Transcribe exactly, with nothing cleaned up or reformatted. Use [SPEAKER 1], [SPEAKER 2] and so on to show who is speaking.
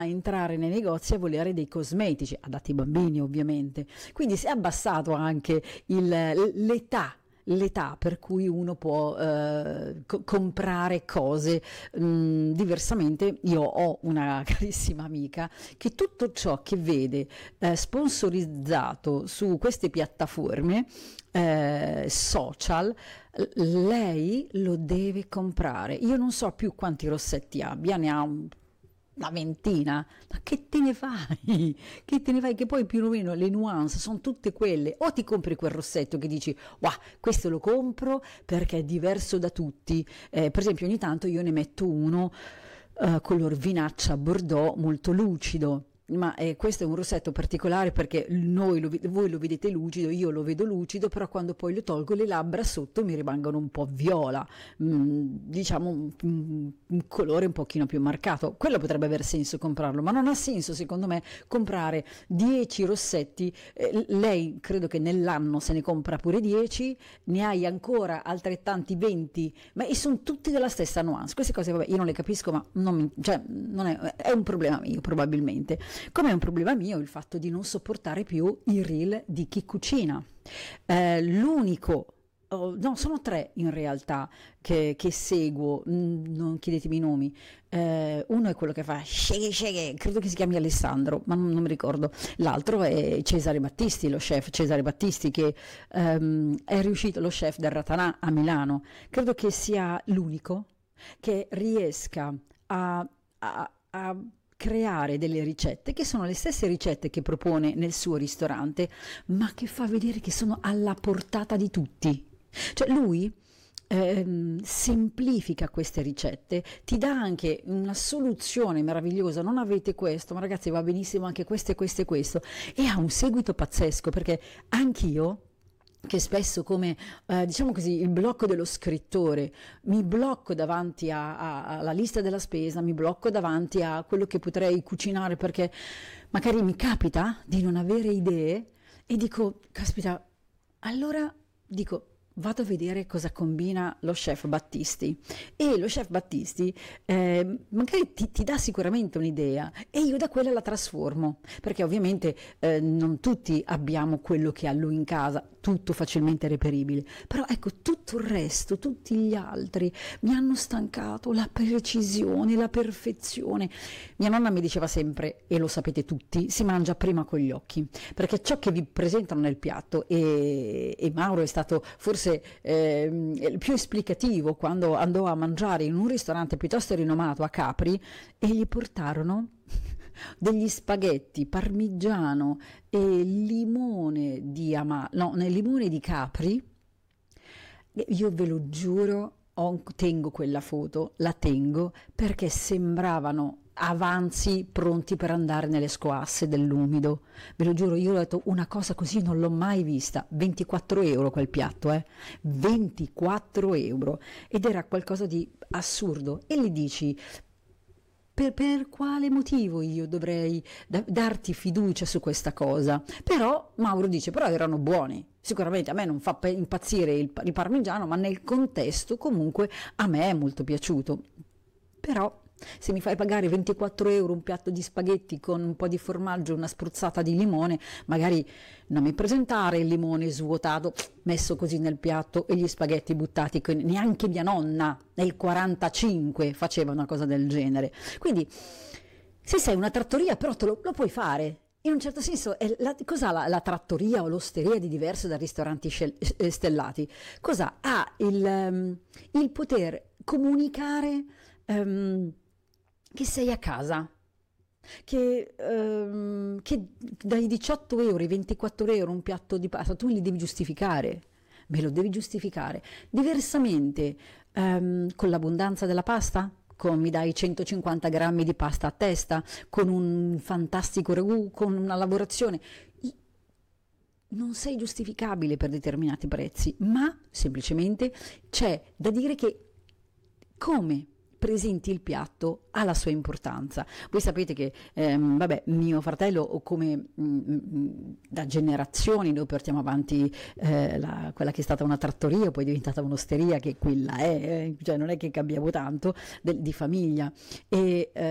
[SPEAKER 1] a entrare nei negozi a volere dei cosmetici, adatti ai bambini ovviamente. Quindi si è abbassato anche il- l'età l'età per cui uno può eh, co- comprare cose. Mh, diversamente io ho una carissima amica che tutto ciò che vede eh, sponsorizzato su queste piattaforme eh, social, l- lei lo deve comprare. Io non so più quanti rossetti abbia, ne ha un- una ventina, ma che te ne fai? Che te ne fai? Che poi più o meno le nuance sono tutte quelle. O ti compri quel rossetto che dici, wow, questo lo compro perché è diverso da tutti. Eh, per esempio, ogni tanto io ne metto uno eh, color vinaccia bordeaux molto lucido. Ma eh, questo è un rossetto particolare perché noi lo, ve- voi lo vedete lucido, io lo vedo lucido, però quando poi lo tolgo le labbra sotto mi rimangono un po' viola, mm, diciamo un, un- un colore un pochino più marcato. Quello potrebbe aver senso comprarlo, ma non ha senso secondo me comprare dieci rossetti. Eh, lei credo che nell'anno se ne compra pure dieci, ne hai ancora altrettanti venti, ma e sono tutti della stessa nuance. Queste cose vabbè io non le capisco, ma non, mi- cioè, non è, è un problema mio probabilmente. Come è un problema mio il fatto di non sopportare più i reel di chi cucina. Eh, l'unico, oh, no, sono tre in realtà che, che seguo, mm, non chiedetemi i nomi. Eh, uno è quello che fa shake shake, credo che si chiami Alessandro, ma non, non mi ricordo. L'altro è Cesare Battisti, lo chef Cesare Battisti, che ehm, è riuscito, lo chef del Ratanà a Milano. Credo che sia l'unico che riesca a, a- a creare delle ricette che sono le stesse ricette che propone nel suo ristorante, ma che fa vedere che sono alla portata di tutti. Cioè lui ehm, semplifica queste ricette, ti dà anche una soluzione meravigliosa. Non avete questo, ma ragazzi va benissimo anche questo e questo e questo. E ha un seguito pazzesco perché anch'io che spesso come, eh, diciamo così, il blocco dello scrittore, mi blocco davanti a- a- alla lista della spesa, mi blocco davanti a quello che potrei cucinare perché magari mi capita di non avere idee e dico, caspita, allora dico, vado a vedere cosa combina lo chef Battisti. E lo chef Battisti eh, magari ti, ti dà sicuramente un'idea e io da quella la trasformo, perché ovviamente eh, non tutti abbiamo quello che ha lui in casa, tutto facilmente reperibile, però ecco tutto il resto, tutti gli altri mi hanno stancato, la precisione, la perfezione. Mia nonna mi diceva sempre, e lo sapete tutti, si mangia prima con gli occhi, perché ciò che vi presentano nel piatto, e, e Mauro è stato forse ehm, il più esplicativo quando andò a mangiare in un ristorante piuttosto rinomato a Capri e gli portarono degli spaghetti parmigiano e limone di ama no, nel limone di Capri. Io ve lo giuro, ho- tengo quella foto, la tengo perché sembravano avanzi pronti per andare nelle scoasse dell'umido. Ve lo giuro, io ho detto una cosa così non l'ho mai vista. ventiquattro euro quel piatto, eh? ventiquattro euro. Ed era qualcosa di assurdo. E gli dici, per, per quale motivo io dovrei da- darti fiducia su questa cosa? Però Mauro dice, però erano buoni. Sicuramente a me non fa pe- impazzire il, pa- il parmigiano, ma nel contesto comunque a me è molto piaciuto. Però se mi fai pagare ventiquattro euro un piatto di spaghetti con un po' di formaggio e una spruzzata di limone, magari non mi presentare il limone svuotato, messo così nel piatto e gli spaghetti buttati, che neanche mia nonna nel quarantacinque faceva una cosa del genere. Quindi se sei una trattoria però te lo, lo puoi fare. In un certo senso, è la, cos'ha la, la trattoria o l'osteria di diverso dai ristoranti scel- eh, stellati? Cosa ha il, ehm, il poter comunicare ehm, che sei a casa, che, ehm, che dai diciotto euro ai ventiquattro euro un piatto di pasta tu li devi giustificare, me lo devi giustificare. Diversamente, ehm, con l'abbondanza della pasta, con, mi dai centocinquanta grammi di pasta a testa, con un fantastico ragù, con una lavorazione, i- non sei giustificabile per determinati prezzi, ma semplicemente c'è da dire che come presenti il piatto ha la sua importanza. Voi sapete che, ehm, vabbè, mio fratello, o come mm, mm, da generazioni noi portiamo avanti eh, la- quella che è stata una trattoria, poi è diventata un'osteria, che quella è, eh, cioè non è che cambiamo tanto, del- di famiglia. E, eh,